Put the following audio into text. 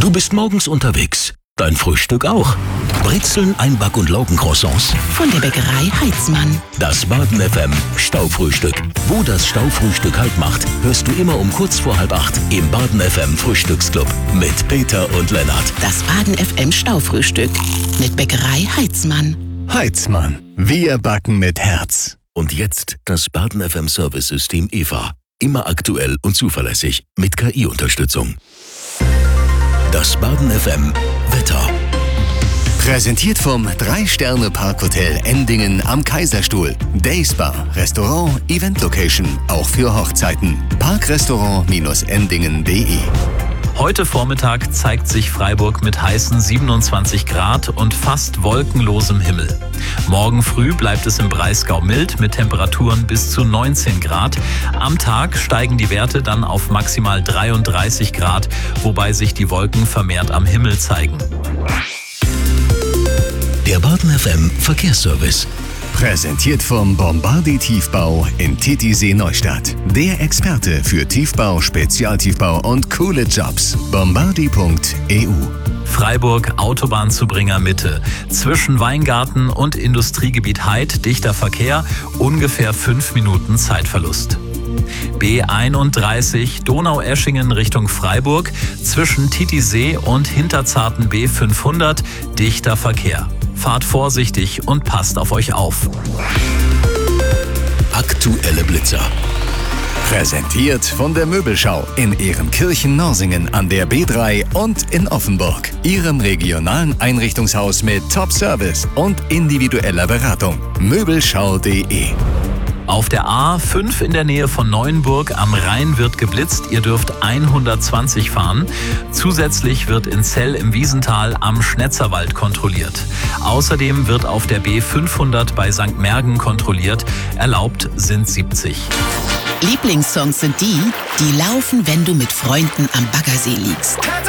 Du bist morgens unterwegs. Dein Frühstück auch. Brezeln, Einback- und Laugencroissants. Von der Bäckerei Heitzmann. Das Baden FM Staufrühstück. Wo das Staufrühstück Halt macht, hörst du immer um kurz vor 7:30 im Baden FM Frühstücksclub mit Peter und Lennart. Das Baden FM Staufrühstück mit Bäckerei Heitzmann. Heitzmann. Wir backen mit Herz. Und jetzt das Baden FM Service-System EVA. Immer aktuell und zuverlässig mit KI-Unterstützung. Das Baden FM Wetter. Präsentiert vom 3-Sterne-Parkhotel Endingen am Kaiserstuhl. Dayspa, Restaurant, Event-Location, auch für Hochzeiten. Parkrestaurant-endingen.de. Heute Vormittag zeigt sich Freiburg mit heißen 27 Grad und fast wolkenlosem Himmel. Morgen früh bleibt es im Breisgau mild mit Temperaturen bis zu 19 Grad. Am Tag steigen die Werte dann auf maximal 33 Grad, wobei sich die Wolken vermehrt am Himmel zeigen. Der Baden FM Verkehrsservice. Präsentiert vom Bombardi Tiefbau in Titisee Neustadt. Der Experte für Tiefbau, Spezialtiefbau und coole Jobs. Bombardi.eu. Freiburg Autobahnzubringer Mitte. Zwischen Weingarten und Industriegebiet Heid dichter Verkehr, ungefähr 5 Minuten Zeitverlust. B31 Donaueschingen Richtung Freiburg, zwischen Titisee und Hinterzarten B500 dichter Verkehr. Fahrt vorsichtig und passt auf euch auf. Aktuelle Blitzer. Präsentiert von der Möbelschau in Ehrenkirchen-Norsingen an der B3 und in Offenburg. Ihrem regionalen Einrichtungshaus mit Top-Service und individueller Beratung. Möbelschau.de. Auf der A5 in der Nähe von Neuenburg am Rhein wird geblitzt. Ihr dürft 120 fahren. Zusätzlich wird in Zell im Wiesental am Schnetzerwald kontrolliert. Außerdem wird auf der B500 bei St. Mergen kontrolliert. Erlaubt sind 70. Lieblingssongs sind die laufen, wenn du mit Freunden am Baggersee liegst.